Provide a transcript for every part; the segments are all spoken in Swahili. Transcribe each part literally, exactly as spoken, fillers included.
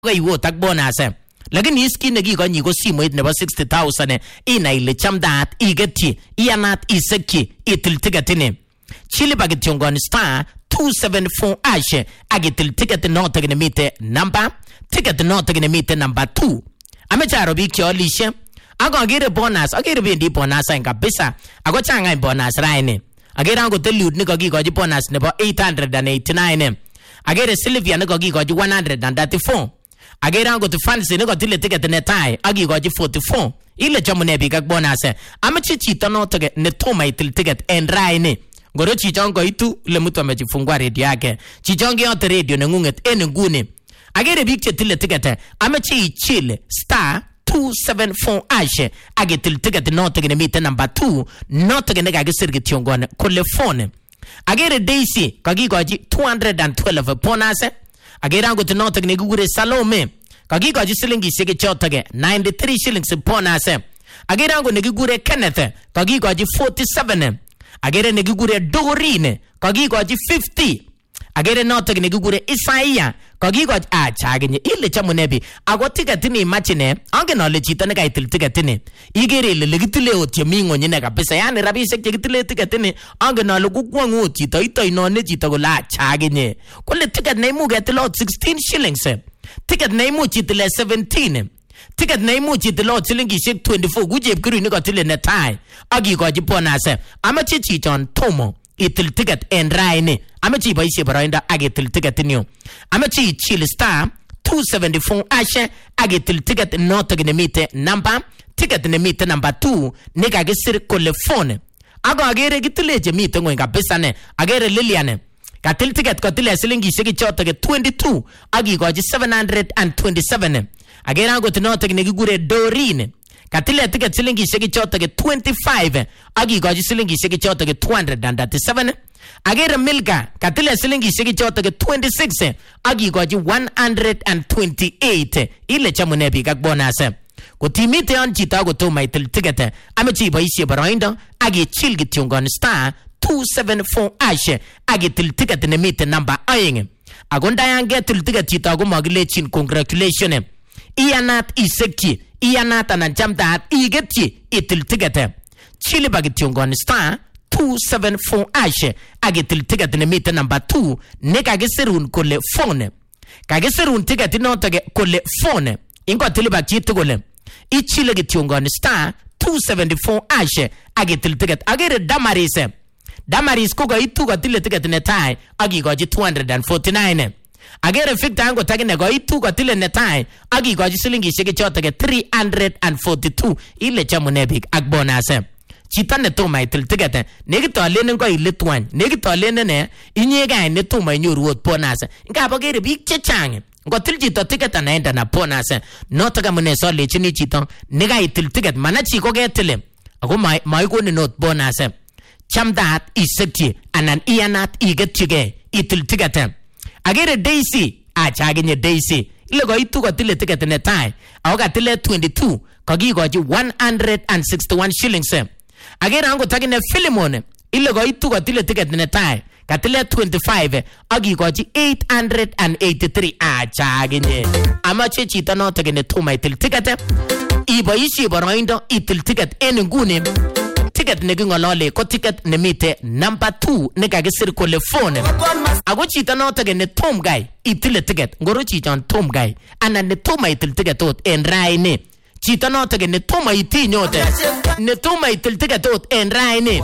iwo tak bonus lakini iskin nekikonyi ko simoit nebo sixty thousand ina ile chamdaat igetyi iyanat isekyi itil tiketini chilipa kityongoni star two seventy-four ash agitil ticket notok nemite number ticket notok nemite number two amecharo biik cheolishe ako agere bonus agere bendi bonus en kabisa ako changa bonus raini agere ango telud nikakikoji bonus nebo eight hundred eighty-nine agere Sylvia nikakikoji one hundred thirty-four agere ango to fancy nikotile ticket netai akikoji forty-four ile chamune biik ak bonus amechi chito notok netoma itil ticket en raini ngoro chichongo itu le mtu amejifungua radio yake chichongo yote radio nengunget en nguni agere biik chetile ticket amechi ichile star two seventy-four ash agitil ticket notok nemite number two notok nekakisir kityongone kole phone agere Daisy kakikoji two hundred twelve bonus agere angot notok nekikure Salome kakikoji silingishek chotok ninety-three shillings bonus agere angot nekikure Kenneth kakikoji forty-seven agere nekikure Dorine kakikoji fifty agere notok nekikure Isaiah kakikoji achagenye ile chamunebi ako ticket ni imagine angen ale chito nekaitil ticket ni igere ile lekitile otyemi ngonyine kabisa yani rabishek chekitile ticket ni angen ale kukwongu chito itoinone chito kole achagenye kole ticket neimuch ketil sixteen shillings ticket neimuch itile seventeen ticket neimuch itil silingishek twenty-four kuchepkirui nikotile netai akikoji bonus amache chichon tomo itil ticket en raini amechi iboisie boroindo akitil ticket niyo amechi ichil star two seventy-four ash akitil ticket notok nemite number ticket nemite number two nekakisir kole phone ako agere kitile chemite ngweny kabisa ne agere Lilian katil ticket kotile silingishek chotok twenty-two akikoji seven hundred twenty-seven agere angot notok nekikure Dorine katile ticket silingishek chotok twenty-five akikoji silingishek chotok two hundred thirty-seven agere Milka katile silingishek chotok twenty-six akikoji one hundred twenty-eight ile chamune biik ak bonus kotimite yon chito akotoma itil ticket amechi iboisie boroindo akichil kityongon star two seventy-four ash akitil ticket nemite number aeng ako ndayan ketil ticket chito ako makilechin congratulations iyanat isekyi iyanat anan chamtaat igetyi itil ticket chilipa kityongon star two seventy-four ash akitil ticket nemite number two nekakisirun kole phone kakisirun ticket notok kole phone ingotilipa chitugul ichile kityongon star two seventy-four ash akitil ticket agere Damaris Damaris ko kaitu kotile ticket netai akikoji two hundred forty-nine agere Victor ango takine kaitu kotile netai akikoji silingishek chotok three hundred forty-two ile chamune biik ak bonus chito netoma itil ticket nekitolenen ko ile twany nekitolenen ne inyega netoma inyoru ot bonus ngap agere biik chechang ngotil chito ticket anaenda na bonus notok amune solechini chito nekaitil ticket manachi ko ketile ako maikoni not bonus chamdaat isekyi anan iyanat igetyige itil ticket agere Daisy achagenye Daisy ile koitu kotile ticket netai ako katile twenty-two kakikoji one hundred sixty-one shillings agere ango takine Philemon ile koitu kotile ticket netai katile twenty-five akikoji eight hundred eighty-three achagenye amache chito notok netoma itil ticket iboisie boroindo itil ticket en nguni ticket nekingolole ko ticket nemite number two nekakisir kole phone ako chito notok ne tom guy itile ticket ngoro chichon tom guy anan ne toma itil ticket ot en raini chito notok ne toma itinyote ne toma itil ticket ot en raini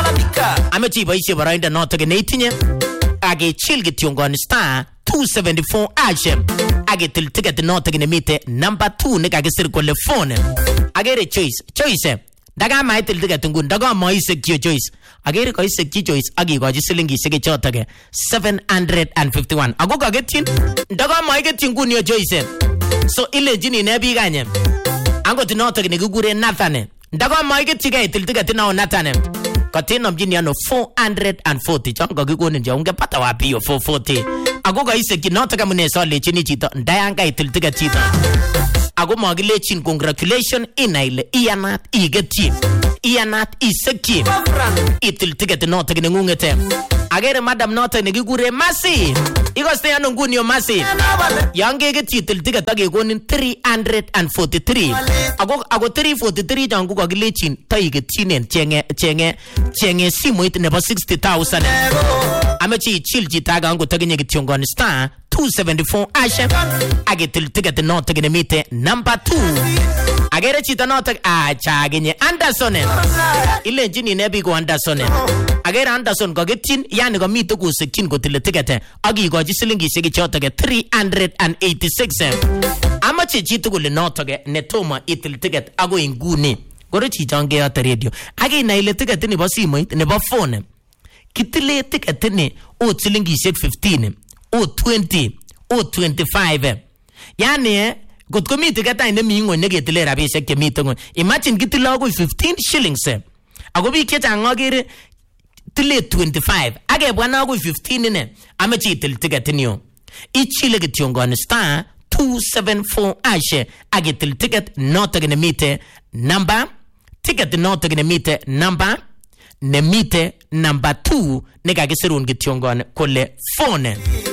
amechi boisie boroindo notok ne itinye age chill kityongon star two seventy-four ash age til ticket notok nemite number two nekakisir kole phone agere choice choice daga maitil ticket ngun daga maisekyi choice agere kaisekyi choice akikoji silingishek chotok seven hundred fifty-one ako kaketyin daga maiketyin ngun yo choice so ilejini ne biik anye angot notok nekikure Nathan daga maiketyi ke itil ticket nao Nathan katenomjini ano four hundred forty chongo kikonin je ungepata wapi yo four forty ako kaisekyi notok amune solechini chito ndayanga itil ticket chito ako makilechin congratulations inaile iyanat igetyi iyanat isekyi itil ticket notok nengungete agere madam noto nekikure Masi. Ikoste ano nguni yo Masi? Yang keketyi til ticket akekonin three hundred forty-three. Ako ako three forty-three jangu kakilechin taiketyinen chenge chenge chenge simoit nebo sixty thousand. Amechi chill jitaga angu taginye kityongoni star two seventy-four ashe. Agetil ticket noto kinemite number two. Agere chita noto acha genye Anderson. Ile njini nebi ko Anderson. Agere Anderson kaketyin yani kamite kusikyin kotile ticket akikochi silingishek choto ke three hundred eighty-six. Amache chitugul noto ke netoma itil ticket ako inguni. Gore chichonge yoto radio. Age na ile ticket nebo simoit nebo phone. Kitile ticket ni o silingishek fifteen, o twenty, o twenty-five. Yani got komi ticket ine mingo neketile rabishek chemite ngo. Imagine kitile ako fifteen shillings. Ako bi chechang agere tile twenty-five. Age bwana ako fifteen ine. Amechi itil ticket niyo. Ichile kityongoni star two seventy-four ashe. Age til ticket noto kinemite number. Ticket noto kinemite number. Nemite number two. Nega kisirun kityongoni kole phone.